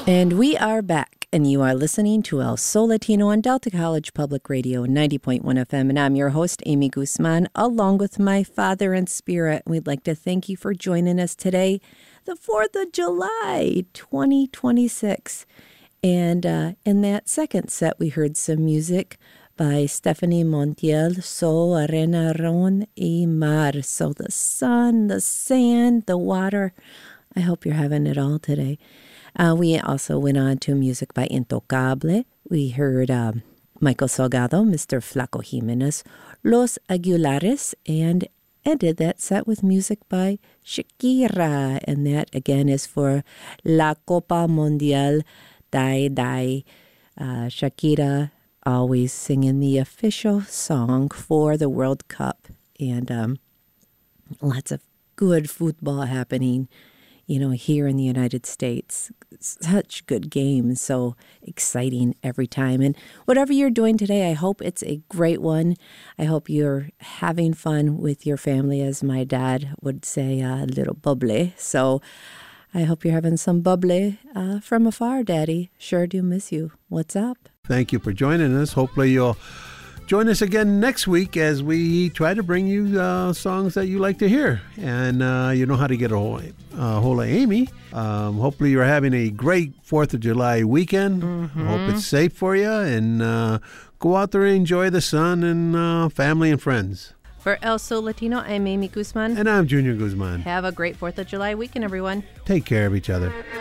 And we are back, and you are listening to El Sol Latino on Delta College Public Radio 90.1 FM, and I'm your host, Amy Guzman, along with my father in spirit. We'd like to thank you for joining us today, the 4th of July, 2026. And in that second set, we heard some music by Stephanie Montiel, Sol, Arena, Ron, y Mar. So the sun, the sand, the water. I hope you're having it all today. We also went on to music by Intocable. We heard Michael Salgado, Mr. Flaco Jimenez, Los Aguilares, and ended that set with music by Shakira. And that, again, is for La Copa Mundial Dai Dai. Shakira always singing the official song for the World Cup. And lots of good football happening, you know, here in the United States. Such good games, so exciting every time. And whatever you're doing today, I hope it's a great one. I hope you're having fun with your family, as my dad would say, a little bubbly. So I hope you're having some bubbly from afar, Daddy. Sure do miss you. What's up? Thank you for joining us. Hopefully you'll join us again next week as we try to bring you songs that you like to hear. And you know how to get a hold of Amy. Hopefully you're having a great 4th of July weekend. Mm-hmm. Hope it's safe for you. And go out there and enjoy the sun and family and friends. For El Sol Latino, I'm Amy Guzman. And I'm Junior Guzman. Have a great 4th of July weekend, everyone. Take care of each other.